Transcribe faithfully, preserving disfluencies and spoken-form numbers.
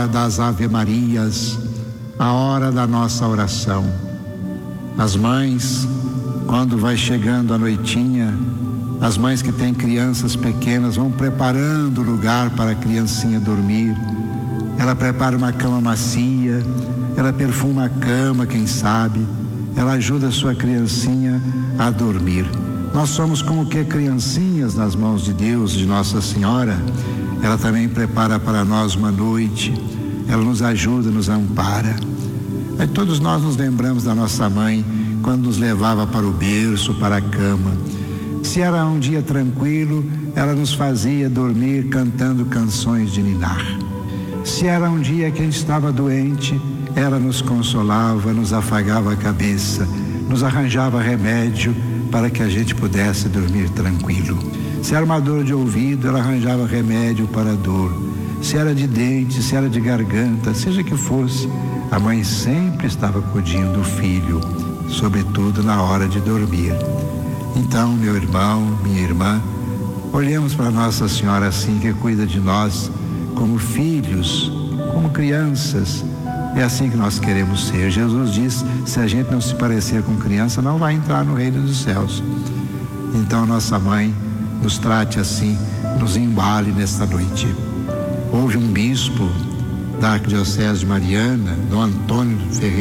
hora das Ave-Marias, a hora da nossa oração. As mães, quando vai chegando a noitinha, as mães que têm crianças pequenas vão preparando o lugar para a criancinha dormir. Ela prepara uma cama macia, ela perfuma a cama, quem sabe, ela ajuda a sua criancinha a dormir. Nós somos como que criancinhas nas mãos de Deus, de Nossa Senhora. Ela também prepara para nós uma noite, ela nos ajuda, nos ampara. Aí todos nós nos lembramos da nossa mãe quando nos levava para o berço, para a cama. Se era um dia tranquilo, ela nos fazia dormir cantando canções de ninar. Se era um dia que a gente estava doente, ela nos consolava, nos afagava a cabeça, nos arranjava remédio para que a gente pudesse dormir tranquilo. Se era uma dor de ouvido, ela arranjava remédio para a dor. Se era de dente, se era de garganta, seja que fosse, a mãe sempre estava acudindo o filho, sobretudo na hora de dormir. Então, meu irmão, minha irmã, olhemos para Nossa Senhora assim, que cuida de nós como filhos, como crianças. É assim que nós queremos ser. Jesus diz, se a gente não se parecer com criança, não vai entrar no reino dos céus. Então, nossa mãe nos trate assim, nos embale nesta noite. Houve um bispo da Arquidiocese de Mariana, Dom Antônio Ferreira,